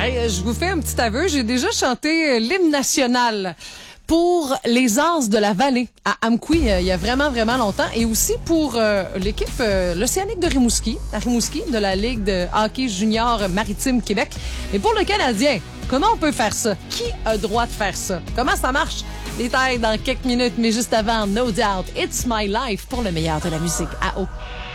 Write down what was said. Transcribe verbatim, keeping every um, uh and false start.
Hey, je vous fais un petit aveu, j'ai déjà chanté l'hymne national pour les As de la Vallée à Amqui euh, il y a vraiment, vraiment longtemps. Et aussi pour euh, l'équipe euh, l'Océanique de Rimouski, à Rimouski, de la Ligue de hockey junior maritime Québec. Et pour le Canadien, comment on peut faire ça? Qui a droit de faire ça? Comment ça marche? Détails dans quelques minutes, mais juste avant, No Doubt, It's My Life pour le meilleur de la musique à eau.